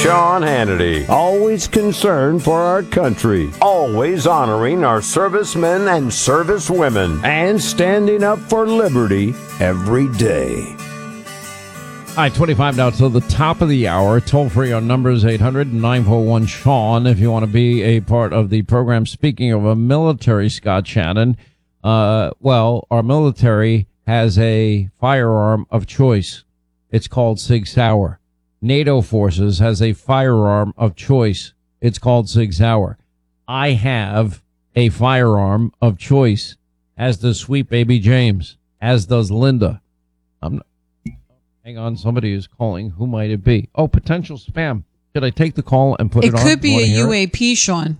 Sean Hannity, always concerned for our country, always honoring our servicemen and servicewomen, and standing up for liberty every day. All right, 25 now to the top of the hour. Toll free on numbers 800-941-SEAN if you want to be a part of the program. Speaking of a military, Scott Shannon, well, our military has a firearm of choice. It's called Sig Sauer. NATO forces has a firearm of choice. It's called Sig Sauer. I have a firearm of choice, as does Sweet Baby James, as does Linda. Hang on, somebody is calling. Who might it be? Oh, potential spam. Should I take the call and put it on? It could be a UAP, Sean.